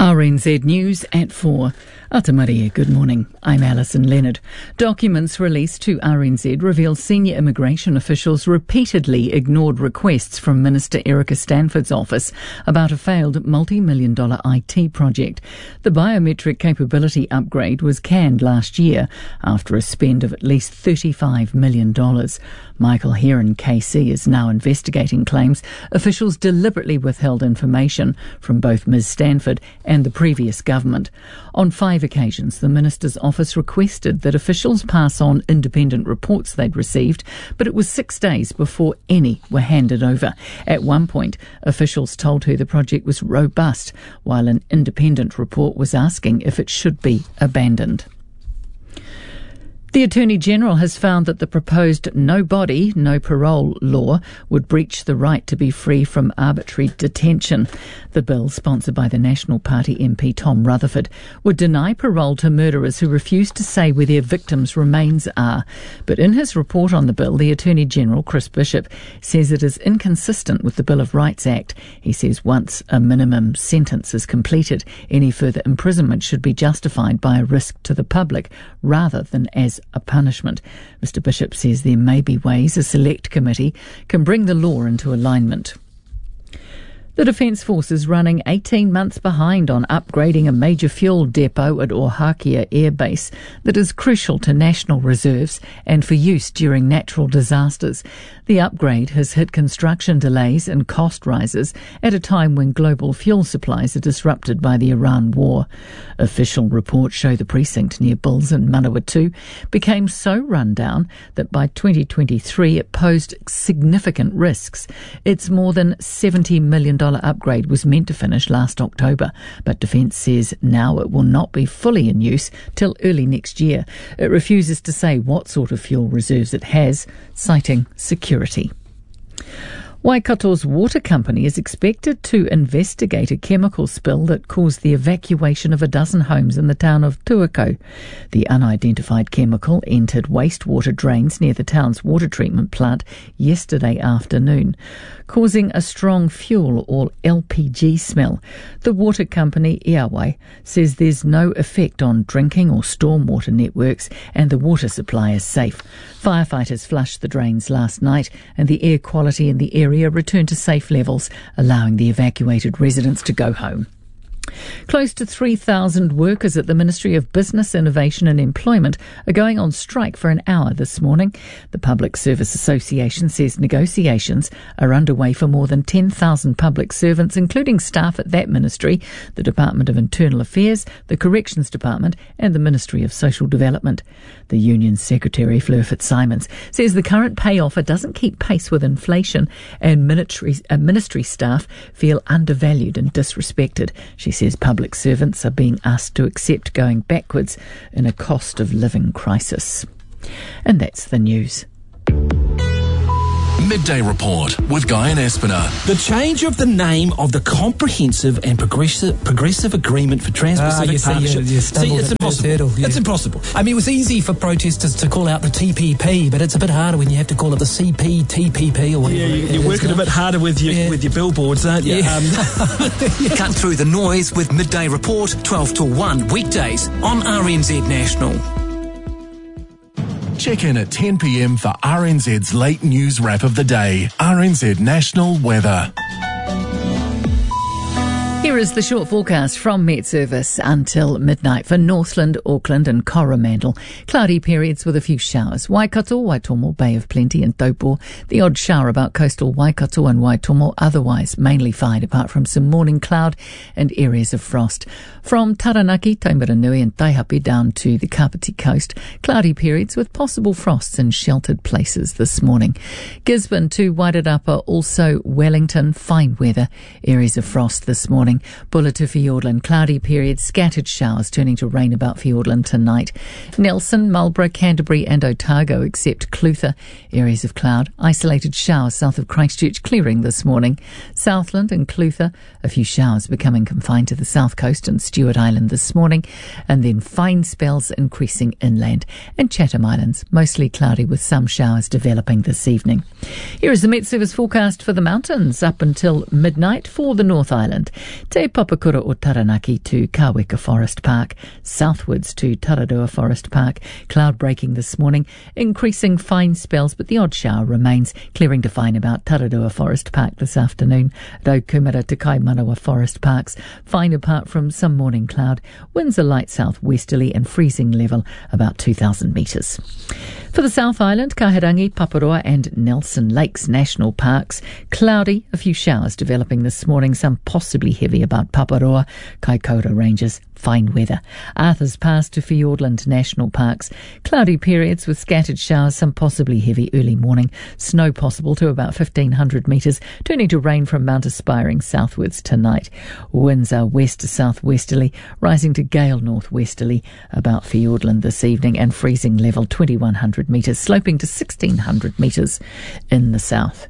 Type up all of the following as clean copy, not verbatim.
RNZ News at 4. Atamaria, good morning. I'm Alison Leonard. Documents released to RNZ reveal senior immigration officials repeatedly ignored requests from Minister Erica Stanford's office about a failed multi-million-dollar IT project. The biometric capability upgrade was canned last year after a spend of at least $35 million. Michael Heron KC is now investigating claims officials deliberately withheld information from both Ms Stanford and the previous government. On 5 occasions, the Minister's office requested that officials pass on independent reports they'd received, but it was 6 days before any were handed over. At one point, officials told her the project was robust, while an independent report was asking if it should be abandoned. The Attorney-General has found that the proposed no body, no parole law would breach the right to be free from arbitrary detention. The bill, sponsored by the National Party MP Tom Rutherford, would deny parole to murderers who refuse to say where their victims' remains are. But in his report on the bill, the Attorney-General, Chris Bishop, says it is inconsistent with the Bill of Rights Act. He says once a minimum sentence is completed, any further imprisonment should be justified by a risk to the public rather than as a punishment. Mr Bishop says there may be ways a select committee can bring the law into alignment. The Defence Force is running 18 months behind on upgrading a major fuel depot at Ohakia Air Base that is crucial to national reserves and for use during natural disasters. The upgrade has hit construction delays and cost rises at a time when global fuel supplies are disrupted by the Iran war. Official reports show the precinct near Bulls and Manawatu became so run down that by 2023 it posed significant risks. Its more than $70 million upgrade was meant to finish last October, but Defence says now it will not be fully in use till early next year. It refuses to say what sort of fuel reserves it has, citing security. Waikato's water company is expected to investigate a chemical spill that caused the evacuation of a dozen homes in the town of Tuakau. The unidentified chemical entered wastewater drains near the town's water treatment plant yesterday afternoon, causing a strong fuel or LPG smell. The water company, Iawai, says there's no effect on drinking or stormwater networks and the water supply is safe. Firefighters flushed the drains last night and the air quality in the area returned to safe levels, allowing the evacuated residents to go home. Close to 3,000 workers at the Ministry of Business, Innovation and Employment are going on strike for an hour this morning. The Public Service Association says negotiations are underway for more than 10,000 public servants, including staff at that ministry, the Department of Internal Affairs, the Corrections Department and the Ministry of Social Development. The Union's Secretary, Fleur Fitzsimons, says the current pay offer doesn't keep pace with inflation and ministry staff feel undervalued and disrespected. She says public servants are being asked to accept going backwards in a cost of living crisis. And that's the news. Midday Report with Guy and Espiner. The change of the name of the Comprehensive and Progressive Agreement for Trans-Pacific Partnership. It's impossible. Hurdle, yeah. It's impossible. I mean, it was easy for protesters to call out the TPP, but it's a bit harder when you have to call it the CPTPP or whatever. Yeah, you're working a bit harder with your billboards, aren't you? Yeah. Cut through the noise with Midday Report, 12 to 1 weekdays on RNZ National. Check in at 10 p.m. for RNZ's late news wrap of the day. RNZ National Weather. Here is the short forecast from Met Service until midnight for Northland, Auckland and Coromandel. Cloudy periods with a few showers. Waikato, Waitomo, Bay of Plenty and Taupo. The odd shower about coastal Waikato and Waitomo, otherwise mainly fine apart from some morning cloud and areas of frost. From Taranaki, Taumaranui and Taihape down to the Kapiti coast, cloudy periods with possible frosts in sheltered places this morning. Gisborne to Wairarapa, also Wellington, fine weather, areas of frost this morning. Bulla to Fiordland, cloudy periods, scattered showers turning to rain about Fiordland tonight. Nelson, Marlborough, Canterbury and Otago except Clutha, areas of cloud. Isolated showers south of Christchurch clearing this morning. Southland and Clutha, a few showers becoming confined to the south coast and Stewart Island this morning. And then fine spells increasing inland. And Chatham Islands, mostly cloudy with some showers developing this evening. Here is the Met Service forecast for the mountains up until midnight for the North Island. Te Papakura o Taranaki to Kaweka Forest Park, southwards to Taradua Forest Park. Cloud breaking this morning, increasing fine spells, but the odd shower remains, clearing to fine about Taradua Forest Park this afternoon. Raukumara to Kaimanawa Forest Parks, fine apart from some morning cloud. Winds are light southwesterly and freezing level about 2,000 metres. For the South Island, Kahurangi, Paparoa and Nelson Lakes National Parks, cloudy, a few showers developing this morning, some possibly heavy about Paparoa, Kaikoura Ranges, fine weather. Arthur's Pass to Fiordland National Parks, cloudy periods with scattered showers, some possibly heavy early morning, snow possible to about 1,500 metres, turning to rain from Mount Aspiring southwards tonight. Winds are west to southwesterly, rising to gale northwesterly about Fiordland this evening, and freezing level 2,100 metres, sloping to 1,600 metres in the south.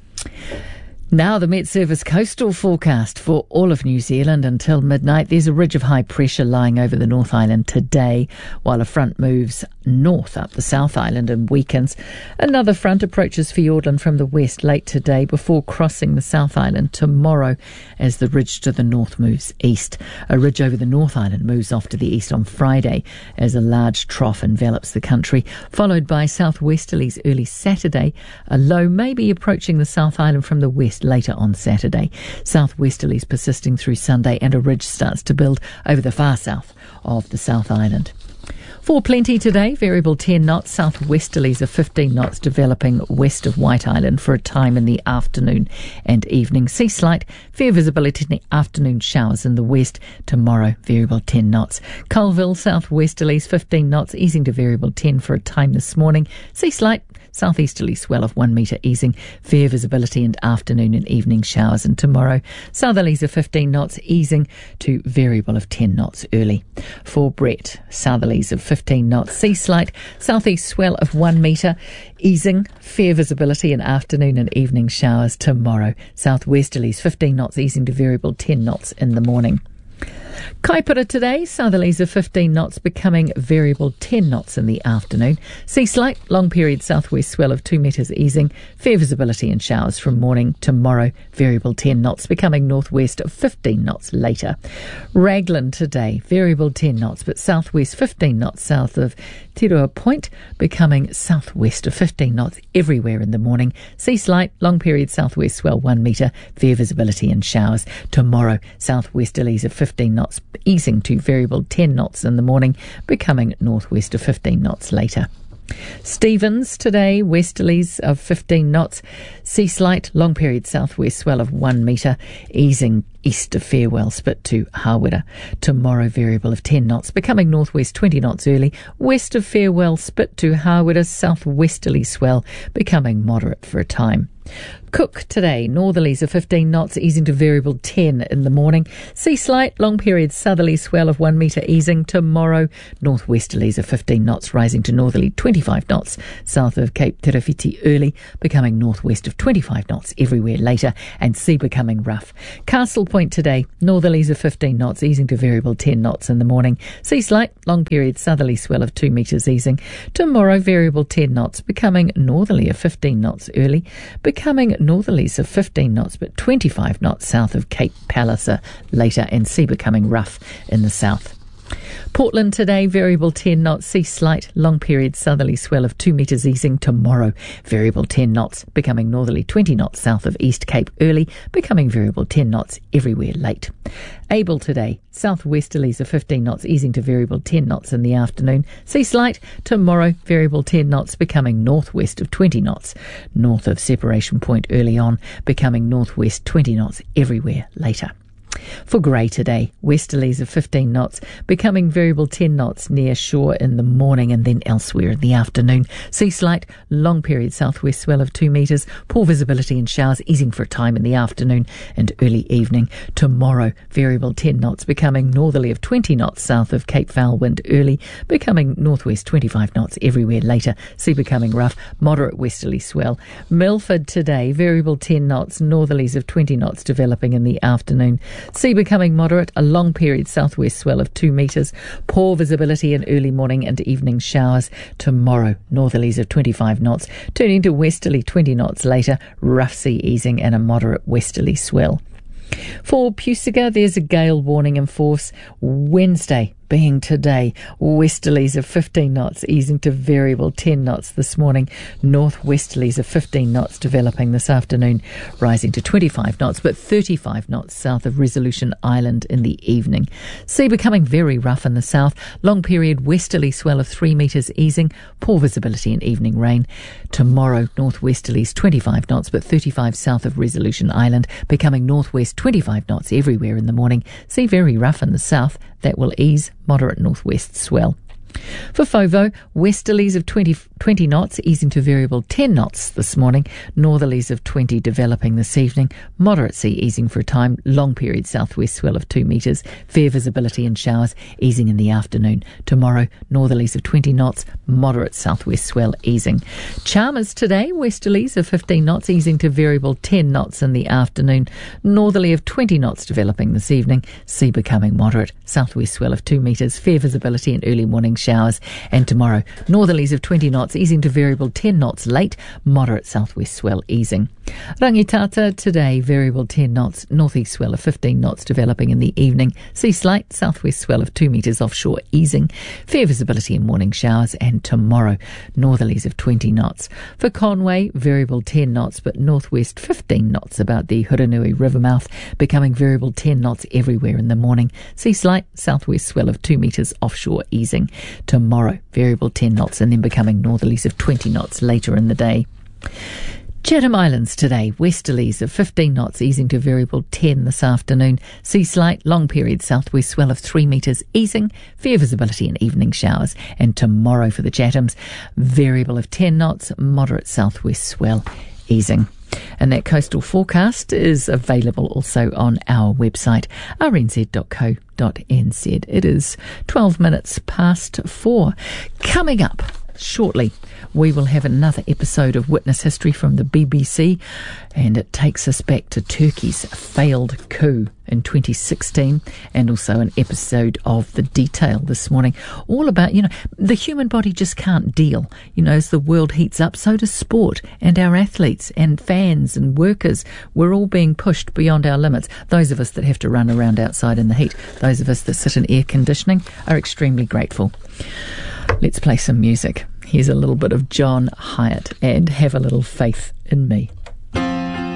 Now the Met Service coastal forecast for all of New Zealand until midnight. There's a ridge of high pressure lying over the North Island today, while a front moves north up the South Island and weakens. Another front approaches Fiordland from the west late today before crossing the South Island tomorrow as the ridge to the north moves east. A ridge over the North Island moves off to the east on Friday as a large trough envelops the country, followed by southwesterlies early Saturday. A low may be approaching the South Island from the west later on Saturday. Southwesterlies persisting through Sunday, and a ridge starts to build over the far south of the South Island. For plenty today, variable 10 knots, southwesterlies of 15 knots developing west of White Island for a time in the afternoon and evening. Sea slight, fair visibility in the afternoon, showers in the west. Tomorrow, variable 10 knots. Colville, southwesterlies 15 knots, easing to variable 10 for a time this morning. Sea slight, southeasterly swell of 1 metre easing, fair visibility and afternoon and evening showers. And tomorrow, southerlies of 15 knots easing to variable of 10 knots early. For Brett, southerlies of 15 knots, sea slight, southeast swell of 1 metre easing, fair visibility and afternoon and evening showers. Tomorrow, southwesterlies 15 knots easing to variable 10 knots in the morning. Kaipara today, southerlies of 15 knots becoming variable 10 knots in the afternoon. Sea slight, long period southwest swell of 2 metres easing, fair visibility and showers from morning. Tomorrow, variable 10 knots becoming northwest of 15 knots later. Raglan today, variable 10 knots but southwest 15 knots south of Tirua Point, becoming southwest of 15 knots everywhere in the morning. Sea slight, long period southwest swell 1 metre, fair visibility and showers. Tomorrow, southwesterlies of 15 knots easing to variable 10 knots in the morning, becoming northwest of 15 knots later. Stevens today, westerlies of 15 knots, sea slight, long period southwest swell of 1 metre, easing east of Farewell Spit to Hawera. Tomorrow, variable of 10 knots, becoming northwest 20 knots early, west of Farewell Spit to Hawera, southwesterly swell, becoming moderate for a time. Cook today, northerlies of 15 knots, easing to variable 10 in the morning. Sea slight, long period southerly swell of 1 metre easing. Tomorrow, northwesterlies of 15 knots, rising to northerly 25 knots south of Cape Terafiti early, becoming northwest of 25 knots everywhere later, and sea becoming rough. Castle Point today, northerlies of 15 knots, easing to variable 10 knots in the morning. Sea slight, long period southerly swell of 2 metres easing. Tomorrow, variable 10 knots, becoming northerly of 15 knots early, becoming northerlies of 15 knots but 25 knots south of Cape Palliser later, and sea becoming rough in the south. Portland today, variable 10 knots, sea slight, long period southerly swell of 2 metres easing. Tomorrow, variable 10 knots, becoming northerly 20 knots south of East Cape early, becoming variable 10 knots everywhere late. Able today, southwesterlies of 15 knots, easing to variable 10 knots in the afternoon. Sea slight, tomorrow, variable 10 knots, becoming northwest of 20 knots north of Separation Point early on, becoming northwest 20 knots everywhere later. For Grey today, westerlies of 15 knots, becoming variable 10 knots near shore in the morning and then elsewhere in the afternoon. Sea slight, long period southwest swell of 2 metres, poor visibility and showers easing for a time in the afternoon and early evening. Tomorrow, variable 10 knots, becoming northerly of 20 knots south of Cape Foul wind early, becoming northwest 25 knots everywhere later. Sea becoming rough, moderate westerly swell. Milford today, variable 10 knots, northerlies of 20 knots developing in the afternoon. Sea becoming moderate, a long period southwest swell of 2 metres, poor visibility in early morning and evening showers. Tomorrow, northerlies of 25 knots, turning to westerly 20 knots later, rough sea easing and a moderate westerly swell. For Pusiga, there's a gale warning in force. Wednesday being today, westerlies of 15 knots easing to variable 10 knots this morning. Northwesterlies of 15 knots developing this afternoon, rising to 25 knots, but 35 knots south of Resolution Island in the evening. Sea becoming very rough in the south. Long period westerly swell of 3 metres easing. Poor visibility and evening rain. Tomorrow, northwesterlies 25 knots, but 35 south of Resolution Island, becoming northwest 25 knots everywhere in the morning. Sea very rough in the south. That will ease. Moderate northwest swell. For Fovo, westerlies of 20 knots easing to variable 10 knots this morning. Northerlies of 20 developing this evening. Moderate sea easing for a time. Long period southwest swell of 2 metres. Fair visibility and showers easing in the afternoon. Tomorrow, northerlies of 20 knots. Moderate southwest swell easing. Chalmers today, westerlies of 15 knots easing to variable 10 knots in the afternoon. Northerly of 20 knots developing this evening. Sea becoming moderate. Southwest swell of 2 metres. Fair visibility and early morning showers. And tomorrow, northerlies of 20 knots easing to variable 10 knots late, moderate southwest swell easing. Rangitata today, variable 10 knots, northeast swell of 15 knots developing in the evening. Sea slight, southwest swell of 2 metres offshore easing. Fair visibility and morning showers. And tomorrow, northerlies of 20 knots. For Conway, variable 10 knots, but northwest 15 knots about the Huranui River mouth, becoming variable 10 knots everywhere in the morning. Sea slight, southwest swell of 2 metres offshore easing. Tomorrow, variable 10 knots and then becoming northerlies of 20 knots later in the day. Chatham Islands today, westerlies of 15 knots easing to variable 10 this afternoon. Sea slight, long period southwest swell of 3 metres easing. Fair visibility and evening showers. And tomorrow for the Chathams, variable of 10 knots, moderate southwest swell easing. And that coastal forecast is available also on our website, rnz.co.nz. It is 12 minutes past 4. Coming up shortly, we will have another episode of Witness History from the BBC, and it takes us back to Turkey's failed coup in 2016, and also an episode of The Detail this morning, all about, the human body just can't deal. As the world heats up, so does sport, and our athletes and fans and workers. We're all being pushed beyond our limits. Those of us that have to run around outside in the heat, those of us that sit in air conditioning, are extremely grateful. Let's play some music. Here's a little bit of John Hyatt and Have a Little Faith in Me.